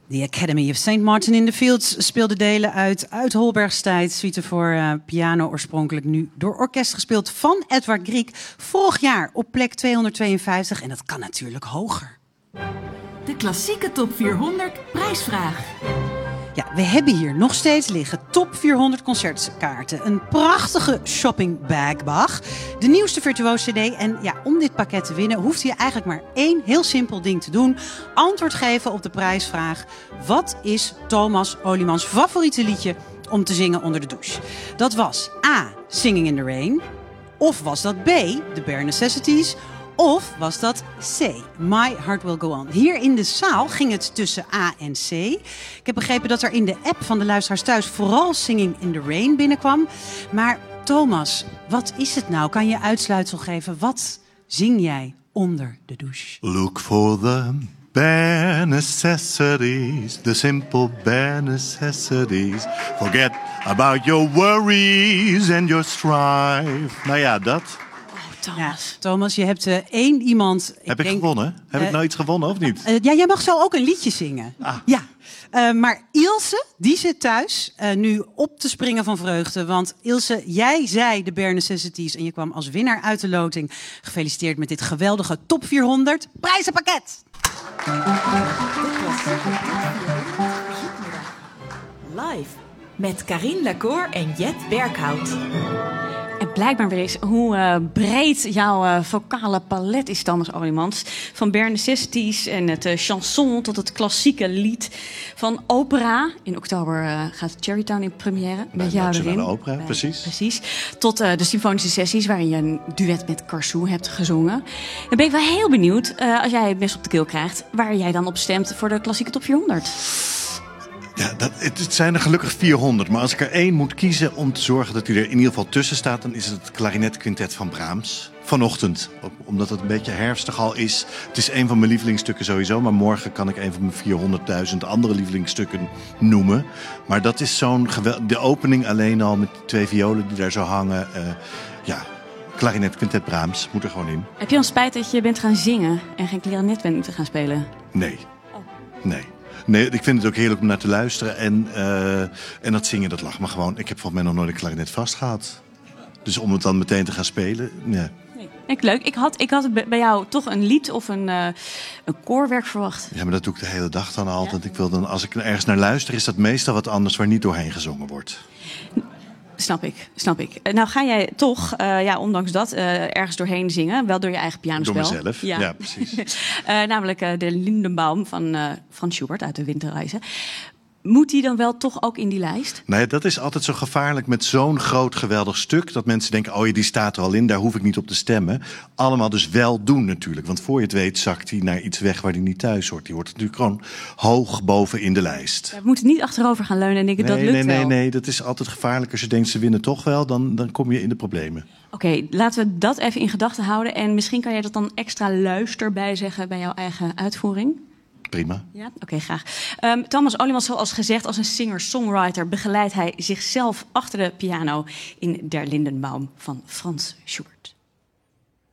The Academy of St. Martin in the Fields speelde delen uit Holbergs tijd. Suite voor piano, oorspronkelijk nu door orkest gespeeld van Edvard Grieg. Vorig jaar op plek 252 en dat kan natuurlijk hoger. De klassieke top 400 prijsvraag. Ja, we hebben hier nog steeds liggen top 400 concertkaarten. Een prachtige shoppingbagbag. De nieuwste virtuoos CD. En ja, om dit pakket te winnen hoeft je eigenlijk maar één heel simpel ding te doen. Antwoord geven op de prijsvraag. Wat is Thomas Oliemans favoriete liedje om te zingen onder de douche? Dat was A. Singing in the Rain. Of was dat B. The Bare Necessities. Of was dat C, My Heart Will Go On? Hier in de zaal ging het tussen A en C. Ik heb begrepen dat er in de app van de luisteraars thuis vooral Singing in the Rain binnenkwam. Maar Thomas, wat is het nou? Kan je uitsluitsel geven? Wat zing jij onder de douche? Look for the bare necessities, the simple bare necessities. Forget about your worries and your strife. Nou ja, dat... Ja, Thomas, je hebt één iemand... Heb ik gewonnen? Heb ik nou iets gewonnen of niet? Ja, jij mag zo ook een liedje zingen. Ah. Ja, maar Ilse, die zit thuis nu op te springen van vreugde. Want Ilse, jij zei de Bare Necessities en je kwam als winnaar uit de loting. Gefeliciteerd met dit geweldige top 400 prijzenpakket. Live met Carine Lacour en Jet Berghout. En blijkbaar weer eens hoe breed jouw vocale palet is, Thomas Oliemans. Van Bare Necessities en het chanson tot het klassieke lied. Van opera. In oktober gaat Cherrytown in première. Met jou erin. Opera, precies. Precies. Tot de symfonische sessies waarin je een duet met Carso hebt gezongen. Dan ben ik wel heel benieuwd, als jij het mes op de keel krijgt, waar jij dan op stemt voor de klassieke top 400. Ja, het zijn er gelukkig 400. Maar als ik er één moet kiezen om te zorgen dat hij er in ieder geval tussen staat, dan is het klarinetquintet van Brahms. Vanochtend. Omdat het een beetje herfstig al is. Het is een van mijn lievelingsstukken sowieso. Maar morgen kan ik een van mijn 400.000 andere lievelingsstukken noemen. Maar dat is de opening alleen al met 2 violen die daar zo hangen. Klarinetquintet Brahms moet er gewoon in. Heb je dan spijt dat je bent gaan zingen en geen klarinet bent gaan spelen? Nee. Nee, ik vind het ook heerlijk om naar te luisteren. En dat zingen, dat lag me gewoon. Ik heb volgens mij nog nooit een klarinet vast gehad. Dus om het dan meteen te gaan spelen, ja. Nee, leuk. Ik had bij jou toch een lied of een koorwerk verwacht. Ja, maar dat doe ik de hele dag dan altijd. Ja? Ik wil dan, als ik ergens naar luister, is dat meestal wat anders waar niet doorheen gezongen wordt. Snap ik. Nou ga jij toch, ondanks dat, ergens doorheen zingen. Wel door je eigen pianospel. Door mezelf, ja precies. Namelijk de Lindenbaum van Franz Schubert uit de Winterreizen. Moet die dan wel toch ook in die lijst? Nee, dat is altijd zo gevaarlijk met zo'n groot geweldig stuk. Dat mensen denken, oh ja, die staat er al in, daar hoef ik niet op te stemmen. Allemaal dus wel doen natuurlijk. Want voor je het weet zakt hij naar iets weg waar hij niet thuis hoort. Die hoort natuurlijk gewoon hoog boven in de lijst. Ja, we moeten niet achterover gaan leunen en denken, dat lukt wel. Nee, dat is altijd gevaarlijk. Als je denkt, ze winnen toch wel, dan kom je in de problemen. Oké, laten we dat even in gedachten houden. En misschien kan jij dat dan extra luister bij zeggen bij jouw eigen uitvoering. Prima. Ja, oké, graag. Thomas Oliemans, zoals gezegd, als een singer-songwriter begeleidt hij zichzelf achter de piano in Der Lindenbaum van Franz Schubert.